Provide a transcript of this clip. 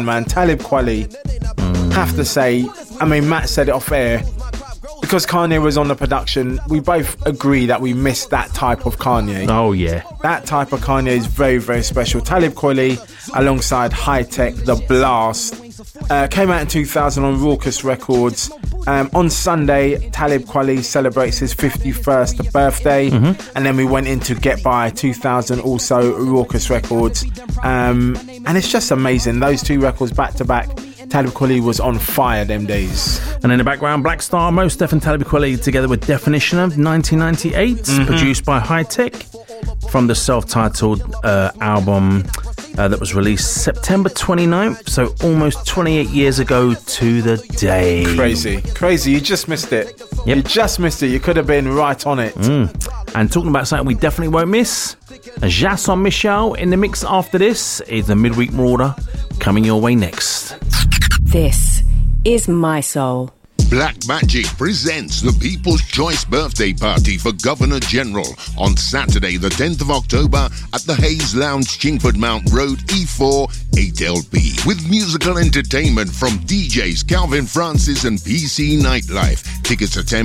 Man, Talib Kweli, have to say, I mean, Matt said it off air, because Kanye was on the production, we both agree that we missed that type of Kanye. Oh, yeah. That type of Kanye is very, very special. Talib Kweli, alongside High Tech, The Blast, came out in 2000 on Raucous Records. On Sunday, Talib Kweli celebrates his 51st birthday, and then we went into Get By 2000, also Raucous Records. And it's just amazing. Those two records back to back. Talib Kweli was on fire them days. And in the background, Black Star, Mos Def and Talib Kweli together with Definition of 1998, produced by High Tech, from the self-titled album that was released September 29th, so almost 28 years ago to the day. Crazy, you just missed it. Yep. You just missed it. You could have been right on it. And talking about something we definitely won't miss, Jason Michel in the mix after this is the Midweek Marauder, coming your way next. This is My Soul. Black Magic presents the People's Choice Birthday Party for Governor General on Saturday, the 10th of October at the Hayes Lounge, Chingford Mount Road, E4, 8LP. With musical entertainment from DJs Calvin Francis and PC Nightlife. Tickets are £10